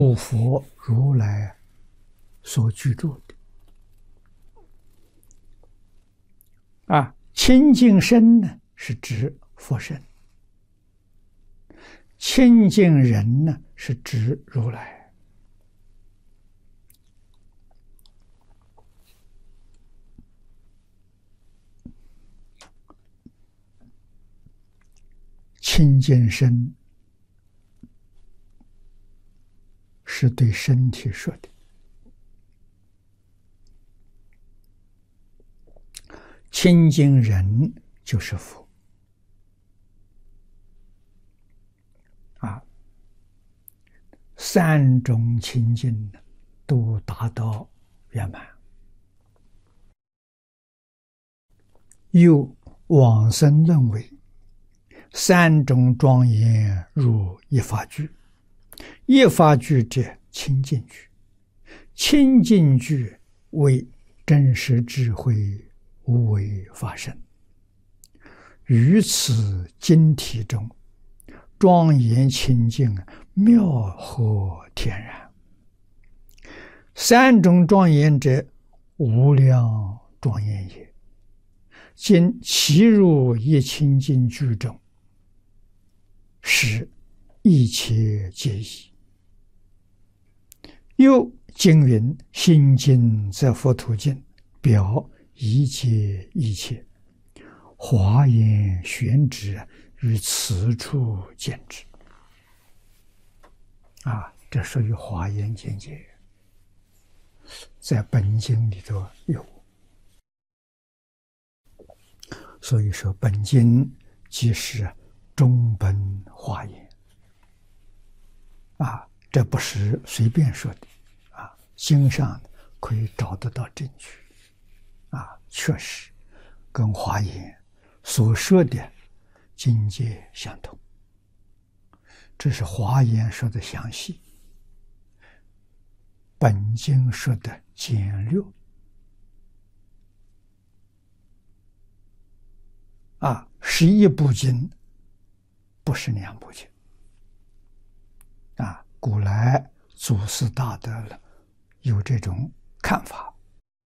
不佛如来所居住的。清净身呢，是指佛身；清净人呢，是指如来。清净身是对身体说的，清净人就是佛。三种清净都达到圆满。又往生论为三种庄严入一法具，一法具者清净具，清净具为真实智慧无为法身。于此经体中，庄严清净，妙合天然。三种庄严者，无量庄严也。今其入一清净具中，使一切皆已。又经云：心净则佛土净，表一切一切。华严玄旨于此处见之。这属于华严境界，在本经里头有。所以说，本经即是中本华严。这不是随便说的，经上可以找得到证据。确实跟华严所说的境界相同。这是华严说的详细，本经说的简略。11部经不是2部经。古来祖师大德了有这种看法。